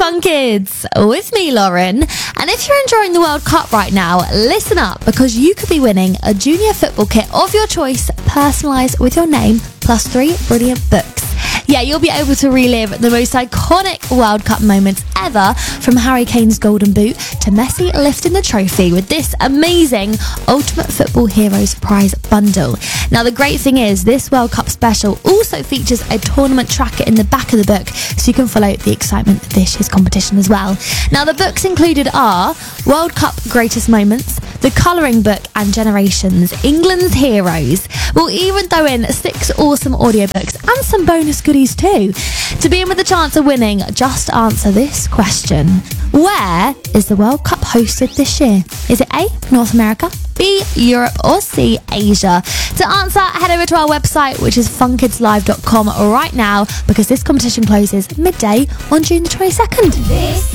Fun Kids with me, Lauren. And if you're enjoying the World Cup right now, listen up, because you could be winning a junior football kit of your choice, personalised with your name, plus 3 brilliant books. Yeah, you'll be able to relive the most iconic World Cup moments ever, from Harry Kane's golden boot to Messi lifting the trophy, with this amazing Ultimate Football Heroes prize bundle. Now, the great thing is, this World Cup special also features a tournament tracker in the back of the book, so you can follow the excitement of this year's competition as well. Now, the books included are World Cup Greatest Moments, the Colouring Book and Generations, England's Heroes. We'll even throw in 6 awesome audiobooks and some bonus goodies too. To be in with the chance of winning, just answer this question. Where is the World Cup hosted this year? Is it A, North America, B, Europe, or C, Asia? To answer, head over to our website, which is funkidslive.com right now, because this competition closes midday on June the 22nd. This